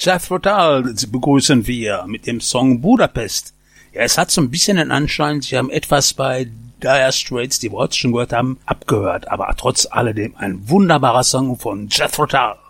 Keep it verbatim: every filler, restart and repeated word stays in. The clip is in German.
Jethro Tull begrüßen wir mit dem Song Budapest. Ja, es hat so ein bisschen den Anschein, sie haben etwas bei Dire Straits, die wir heute schon gehört haben, abgehört, aber trotz alledem ein wunderbarer Song von Jethro Tull.